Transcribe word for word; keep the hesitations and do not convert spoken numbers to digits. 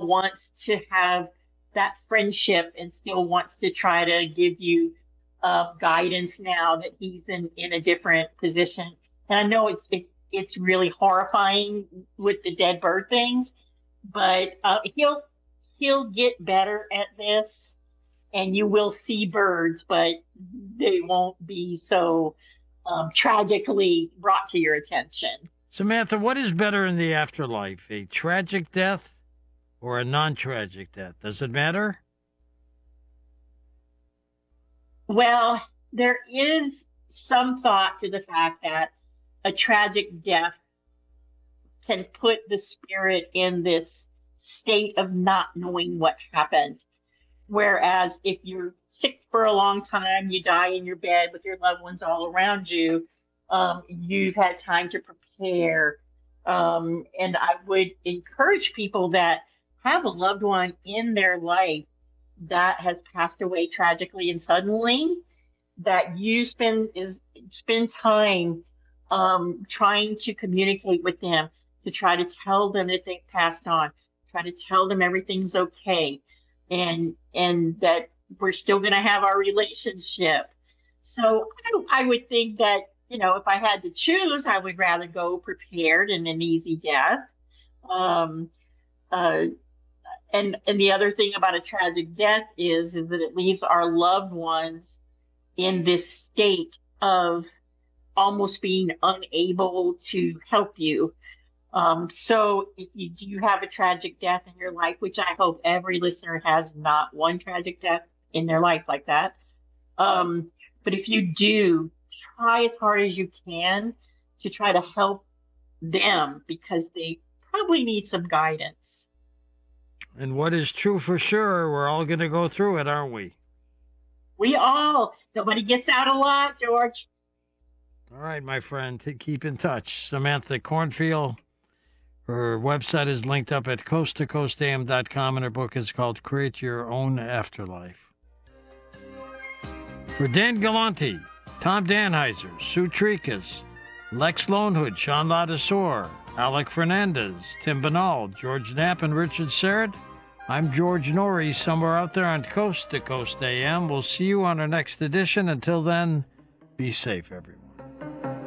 wants to have that friendship and still wants to try to give you uh, guidance now that he's in, in a different position. And I know it's it, it's really horrifying with the dead bird things, but uh, he'll he'll get better at this, and you will see birds, but they won't be so um, tragically brought to your attention. Samantha, what is better in the afterlife, a tragic death or a non-tragic death? Does it matter? Well, there is some thought to the fact that a tragic death can put the spirit in this state of not knowing what happened. Whereas if you're sick for a long time, you die in your bed with your loved ones all around you, um, you've had time to prepare. Um, and I would encourage people that have a loved one in their life that has passed away tragically and suddenly, that you spend is spend time um, trying to communicate with them, to try to tell them that they've passed on, try to tell them everything's okay, and and that we're still going to have our relationship. So I, I would think that, you know, if I had to choose, I would rather go prepared and an easy death. Um, uh, and and the other thing about a tragic death is is that it leaves our loved ones in this state of almost being unable to help you. Um, so if you do have a tragic death in your life, which I hope every listener has not one tragic death in their life like that. Um, but if you do, try as hard as you can to try to help them, because they probably need some guidance. And what is true for sure, we're all going to go through it, aren't we? We all, nobody gets out alive, George. All right, my friend, to keep in touch. Samantha Cornfield, her website is linked up at coast to coast a m dot com, and her book is called Create Your Own Afterlife. For Dan Galante, Tom Danheiser, Sue Tricas, Lex Lonehood, Sean Ladasor, Alec Fernandez, Tim Banal, George Knapp, and Richard Serrett, I'm George Norrie, somewhere out there on Coast to Coast A M. We'll see you on our next edition. Until then, be safe, everyone.